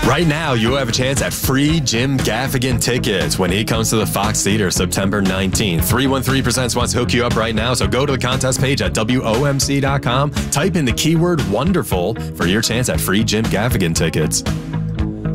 Right now, you have a chance at free Jim Gaffigan tickets when he comes to the Fox Theater September 19th. 313 Presents wants to hook you up right now, so go to the contest page at WOMC.com, type in the keyword WONDERFUL for your chance at free Jim Gaffigan tickets.